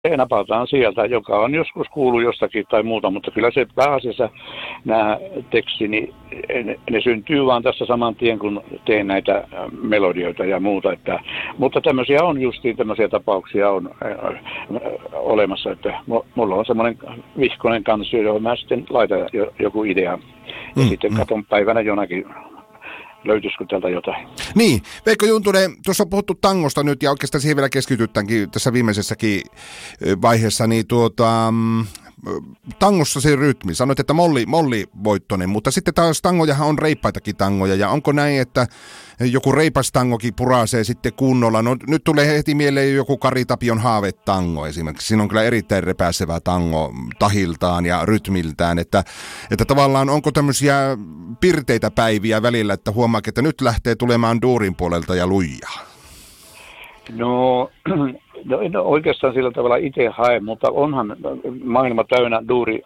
napataan sieltä, joka on joskus kuullut jostakin tai muuta, mutta kyllä se pääasiassa nämä tekstini, ne syntyy vaan tässä saman tien, kun teen näitä melodioita ja muuta. Mutta tämmöisiä on justiin, tämmöisiä tapauksia on olemassa, että mulla on semmoinen vihkoinen kansio, johon mä sitten laitan joku idea ja sitten katon päivänä jonakin. Löytyisikö täältä jotain? Niin, Veikko Juntunen, tuossa on puhuttu tangosta nyt ja oikeastaan siihen vielä keskitytäänkin tässä viimeisessäkin vaiheessa, niin tangossa se rytmi, sanoit, että molli voittonen, mutta sitten taas tangojahan on reippaitakin tangoja ja onko näin, että joku reipas tangokin puraisee sitten kunnolla? No nyt tulee heti mieleen joku Kari Tapion haavetango esimerkiksi. Siinä on kyllä erittäin repäsevä tango tahiltaan ja rytmiltään, että tavallaan onko tämmöisiä pirteitä päiviä välillä, että huomaa, että nyt lähtee tulemaan duurin puolelta ja lujaa? No en oikeastaan sillä tavalla itse hae, mutta onhan maailma täynnä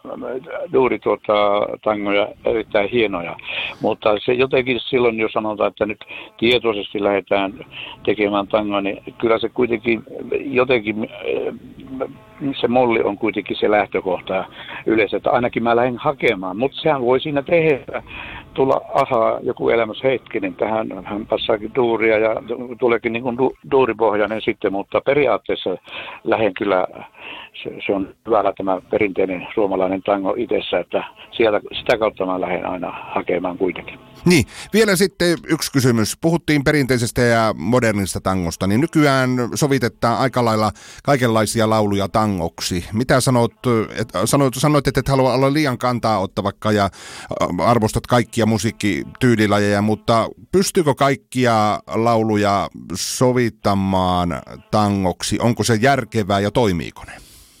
tangoja erittäin hienoja. Mutta se jotenkin silloin, jos sanotaan, että nyt tietoisesti lähdetään tekemään tangoa, niin kyllä se kuitenkin jotenkin, se molli on kuitenkin se lähtökohta yleensä, että ainakin mä lähden hakemaan. Mutta sehän voi siinä tehdä, tulla joku elämässä hetkinen, tähän hän passaakin duuria ja tuleekin niin kuin duuripohjainen sitten, mutta periaatteessa lähden kyllä, se on hyvällä tämä perinteinen suomalainen tango itsessä, että sitä kautta mä lähden aina hakemaan kuitenkin. Niin, vielä sitten yksi kysymys. Puhuttiin perinteisestä ja modernista tangosta, niin nykyään sovitetaan aika lailla kaikenlaisia lauluja tangoksi. Mitä sanoit, että et halua olla liian kantaa ottavakka ja arvostat kaikkia musiikkityylilajeja, mutta pystyykö kaikkia lauluja sovittamaan tangoksi? Onko se järkevää ja toimiiko ne?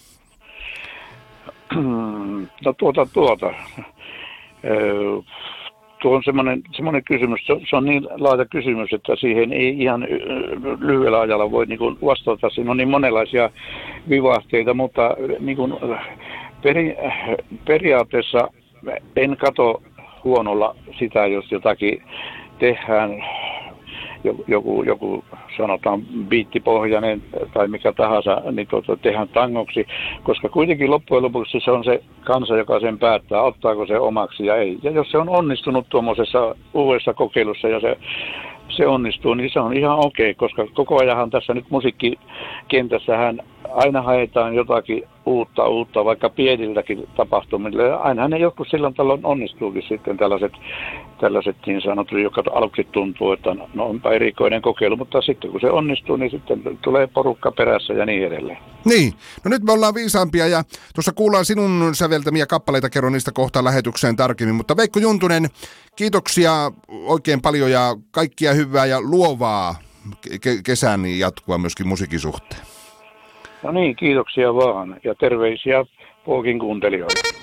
No tuo on semmoinen kysymys, se on niin laaja kysymys, että siihen ei ihan lyhyellä ajalla voi niin kuin vastata. Siinä on niin monenlaisia vivahteita, mutta niin kuin periaatteessa en katso huonolla sitä, jos jotakin tehdään, joku sanotaan biittipohjainen tai mikä tahansa, niin tehdään tangoksi, koska kuitenkin loppujen lopuksi se on se kansa, joka sen päättää, ottaako se omaksi ja ei. Ja jos se on onnistunut tuommoisessa uudessa kokeilussa ja se onnistuu, niin se on ihan okei, koska koko ajan tässä nyt musiikkikentässähän aina haetaan jotakin uutta, vaikka pieniltäkin tapahtumilla. Ja ainahan ne joskus silloin tällöin onnistuukin sitten tällaiset niin sanotut, joka aluksi tuntuu, että no onpa erikoinen kokeilu, mutta sitten kun se onnistuu, niin sitten tulee porukka perässä ja niin edelleen. Niin, no nyt me ollaan viisaampia ja tuossa kuullaan sinun säveltämiä kappaleita, kerron niistä kohta lähetykseen tarkemmin, mutta Veikko Juntunen, kiitoksia oikein paljon ja kaikkia hyvää ja luovaa kesän jatkua myöskin musiikin suhteen. No niin, kiitoksia vaan ja terveisiä Pookin kuuntelijoille.